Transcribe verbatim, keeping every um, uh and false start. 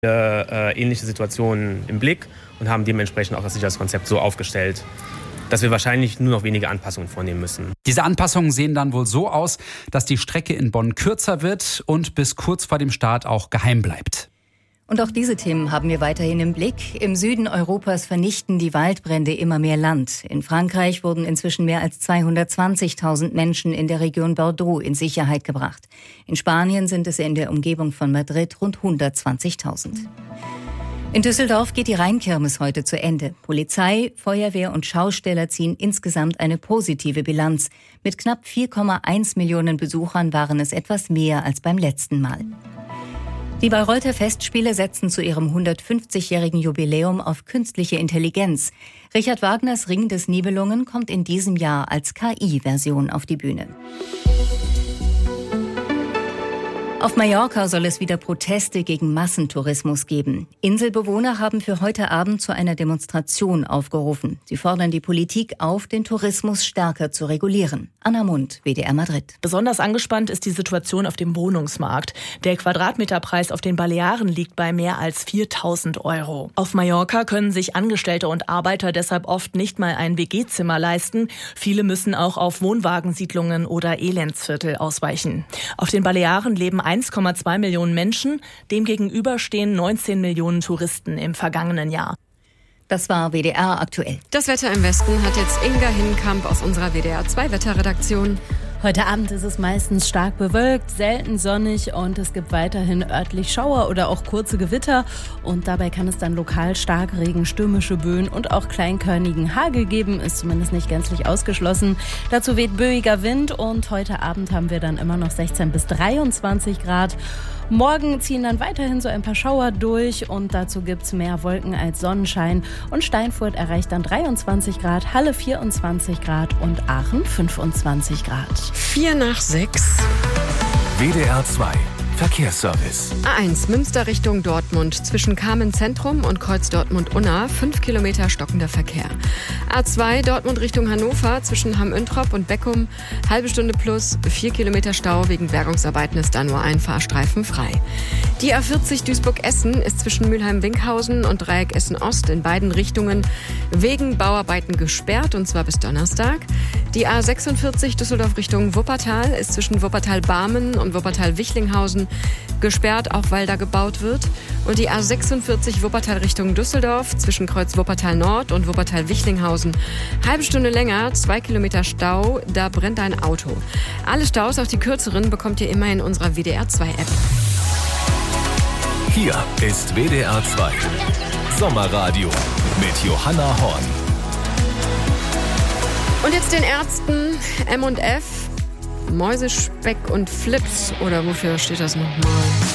äh, ähnliche Situationen im Blick und haben dementsprechend auch das Sicherheitskonzept so aufgestellt, dass wir wahrscheinlich nur noch wenige Anpassungen vornehmen müssen. Diese Anpassungen sehen dann wohl so aus, dass die Strecke in Bonn kürzer wird und bis kurz vor dem Start auch geheim bleibt. Und auch diese Themen haben wir weiterhin im Blick. Im Süden Europas vernichten die Waldbrände immer mehr Land. In Frankreich wurden inzwischen mehr als zweihundertzwanzigtausend Menschen in der Region Bordeaux in Sicherheit gebracht. In Spanien sind es in der Umgebung von Madrid rund hundertzwanzigtausend. In Düsseldorf geht die Rheinkirmes heute zu Ende. Polizei, Feuerwehr und Schausteller ziehen insgesamt eine positive Bilanz. Mit knapp vier Komma eins Millionen Besuchern waren es etwas mehr als beim letzten Mal. Die Bayreuther Festspiele setzen zu ihrem hundertfünfzigjährigen Jubiläum auf künstliche Intelligenz. Richard Wagners Ring des Nibelungen kommt in diesem Jahr als K I-Version auf die Bühne. Auf Mallorca soll es wieder Proteste gegen Massentourismus geben. Inselbewohner haben für heute Abend zu einer Demonstration aufgerufen. Sie fordern die Politik auf, den Tourismus stärker zu regulieren. Anna Mund, W D R Madrid. Besonders angespannt ist die Situation auf dem Wohnungsmarkt. Der Quadratmeterpreis auf den Balearen liegt bei mehr als viertausend Euro. Auf Mallorca können sich Angestellte und Arbeiter deshalb oft nicht mal ein W G-Zimmer leisten. Viele müssen auch auf Wohnwagensiedlungen oder Elendsviertel ausweichen. Auf den Balearen leben eins Komma zwei Millionen Menschen, demgegenüber stehen neunzehn Millionen Touristen im vergangenen Jahr. Das war W D R aktuell. Das Wetter im Westen hat jetzt Inga Hinkamp aus unserer W D R zwei Wetterredaktion. Heute Abend ist es meistens stark bewölkt, selten sonnig und es gibt weiterhin örtlich Schauer oder auch kurze Gewitter. Und dabei kann es dann lokal Starkregen, stürmische Böen und auch kleinkörnigen Hagel geben, ist zumindest nicht gänzlich ausgeschlossen. Dazu weht böiger Wind und heute Abend haben wir dann immer noch sechzehn bis dreiundzwanzig Grad. Morgen ziehen dann weiterhin so ein paar Schauer durch und dazu gibt's mehr Wolken als Sonnenschein. Und Steinfurt erreicht dann dreiundzwanzig Grad, Halle vierundzwanzig Grad und Aachen fünfundzwanzig Grad. Vier nach sechs. W D R zwei Verkehrsservice. A eins Münster Richtung Dortmund. Zwischen Kamen Zentrum und Kreuz Dortmund-Unna. Fünf Kilometer stockender Verkehr. A zwei Dortmund Richtung Hannover. Zwischen Hamm-Üntrop und Beckum. Halbe Stunde plus. Vier Kilometer Stau. Wegen Bergungsarbeiten ist da nur ein Fahrstreifen frei. Die A vierzig Duisburg-Essen ist zwischen Mülheim-Winkhausen und Dreieck Essen-Ost in beiden Richtungen wegen Bauarbeiten gesperrt, und zwar bis Donnerstag. Die A sechsundvierzig Düsseldorf Richtung Wuppertal ist zwischen Wuppertal-Barmen und Wuppertal-Wichlinghausen gesperrt, auch weil da gebaut wird. Und die A sechsundvierzig Wuppertal Richtung Düsseldorf zwischen Kreuz Wuppertal Nord und Wuppertal-Wichlinghausen. Halbe Stunde länger, zwei Kilometer Stau, da brennt ein Auto. Alle Staus, auch die kürzeren, bekommt ihr immer in unserer W D R zwei App. Hier ist W D R zwei Sommerradio mit Johanna Horn. Und jetzt den Ärzten M und F, Mäusespeck und Flips, oder wofür steht das nochmal?